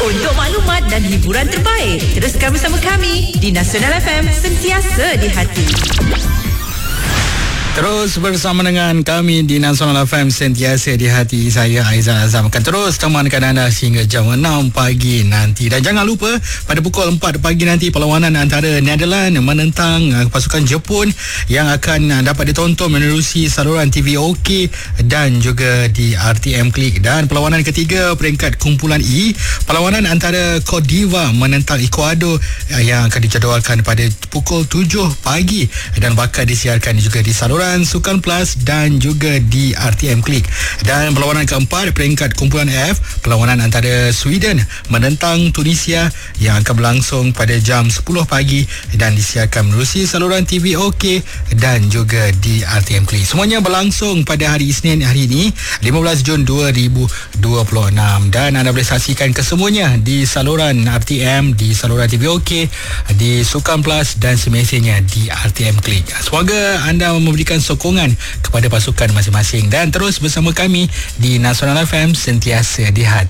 untuk maklumat dan hiburan terbaik. Teruskan bersama kami di Nasional FM, sentiasa di hati. Terus bersama dengan kami di Nasional FM, sentiasa di hati. Saya Aizal Azam akan terus temankan anda sehingga jam 6 pagi nanti. Dan jangan lupa pada pukul 4 pagi nanti perlawanan antara Netherlands menentang pasukan Jepun yang akan dapat ditonton menerusi saluran TV OK dan juga di RTM Klik. Dan perlawanan ketiga peringkat kumpulan E, perlawanan antara Cote d'Ivoire menentang Ecuador yang akan dijadualkan pada pukul 7 pagi dan bakal disiarkan juga di saluran Sukan Plus dan juga di RTM Klik. Dan perlawanan keempat peringkat kumpulan F, perlawanan antara Sweden menentang Tunisia yang akan berlangsung pada jam 10 pagi dan disiarkan menerusi saluran TV OK dan juga di RTM Klik. Semuanya berlangsung pada hari Isnin hari ini 15 Jun 2026 dan anda boleh saksikan kesemuanya di saluran RTM, di saluran TV OK, di Sukan Plus dan semestinya di RTM Klik. Semoga anda memberikan sokongan kepada pasukan masing-masing dan terus bersama kami di Nasional FM, sentiasa di hati.